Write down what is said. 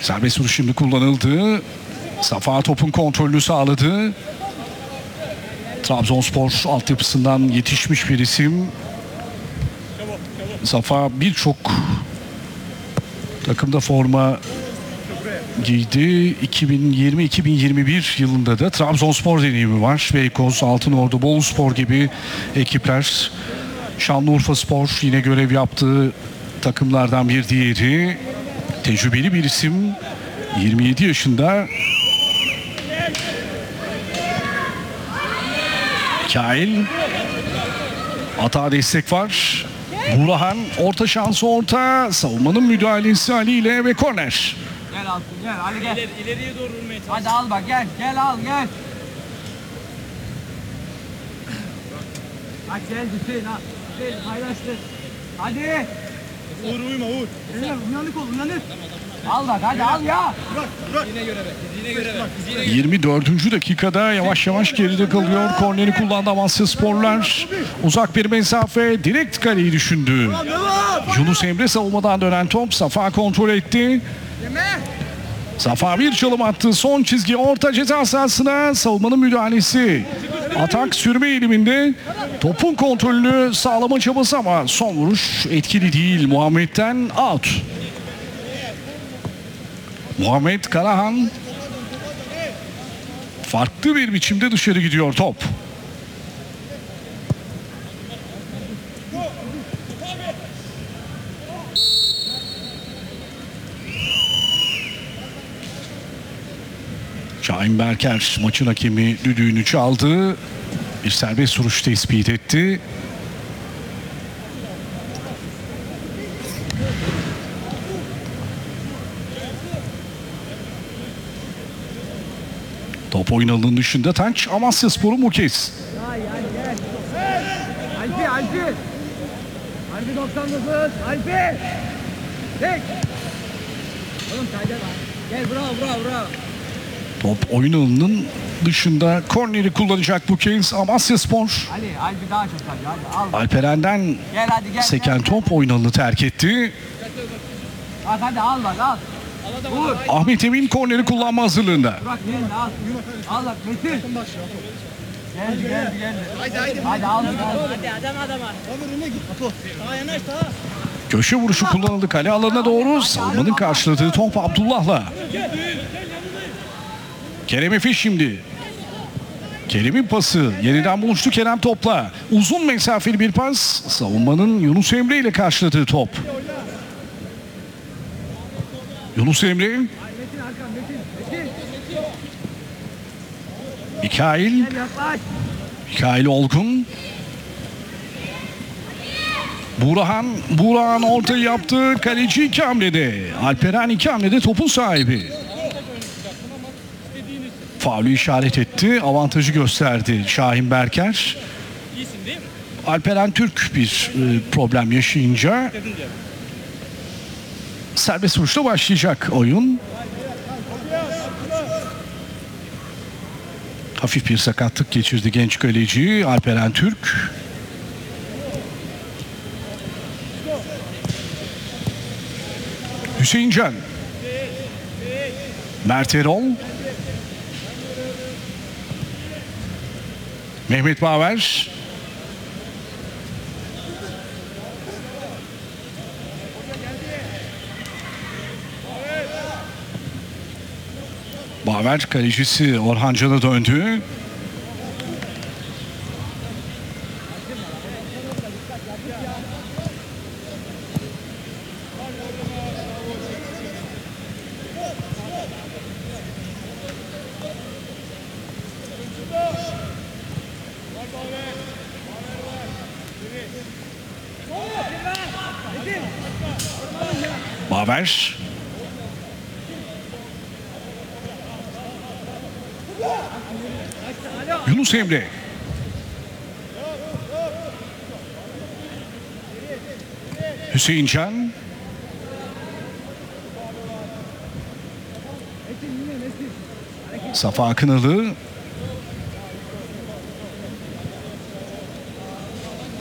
Serbest vuruş şimdi kullanıldı. Safa topun kontrolünü sağladı. Trabzonspor altyapısından yetişmiş bir isim. Safa birçok takımda forma giydi. 2020-2021 yılında da Trabzonspor deneyimi var. Beykoz, Altınordu, Boluspor gibi ekipler. Şanlıurfaspor yine görev yaptığı takımlardan bir diğeri. Tecrübeli bir isim. 27 yaşında. Kail. Atağa destek var. Burhan orta şansı orta. Savunmanın müdahalesi Ali ile ve korner. Gel Altın gel Ali gel. İleriye doğru vurmaya çalış. Hadi al bak gel al gel. Bak gel Hüseyin al. Hüseyin paylaştır. Hadi. Uğur uyuma Uğur. Uyanık ol uyanık. Al bak hadi al ya. Yine göreve. 24. dakikada yavaş yavaş geride kalıyor. Korneri kullandı Amasyasporlar. Uzak bir mesafe, direkt kaleyi düşündü. Yunus Emre savunmadan dönen top Safa kontrol etti. Safa bir çalım attı. Son çizgi orta ceza sahasına, savunmanın müdahalesi. Atak sürme eğiliminde. Topun kontrolünü sağlama çabası ama son vuruş etkili değil. Muhammed'den out. Muhammed Karahan farklı bir biçimde dışarı gidiyor top. Şahin Berker maçın hakemi düdüğünü çaldı. Bir serbest vuruş tespit etti. Top oyun alanının dışında taç Amasyaspor'un bu kez. Alpi. Alpi 99. Alpi. Tek. Oğlum kayda bak. Gel bravo. Top oyun alanının dışında, korneri kullanacak bu kez Amasyaspor. Ali Alpi daha çok hadi al. Alperen'den Gel hadi gel. seken top oyun alanını terk etti. Bak hadi al bak al. Vur. Ahmet Emin korneri kullanma hazırlığında. Bırak gelin al. Al bak Metin. Geldi. Hadi al. Hadi adama. Sağa yanaş sağa. Köşe vuruşu kullanıldı kale alanına doğru. Savunmanın karşıladığı top Abdullah'la. Kerem Efe şimdi. Kerem'in pası. Yeniden buluştu Kerem topla. Uzun mesafeli bir pas. Savunmanın Yunus Emre ile karşıladığı top. Yunus Emre. Metin Hakan Metin. Mikail. Yaklaş. Mikail Olgun. Burhan ortayı yaptı. Kaleci iki hamlede. Alperen iki hamlede topun sahibi. Faulü işaret etti. Avantajı gösterdi Şahin Berker. İyisin değil mi? Alperen Türk bir problem yaşayınca serbest vuruşla başlayacak oyun. Hafif bir sakatlık geçirdi genç kaleci Alperen Türk. Hüseyin Can. Mert Erol. Mehmet Baver. Baver kalecisi Orhan Can'a döndü. Baver. Yunus Emre. Hüseyin Can. Safa Akınalı.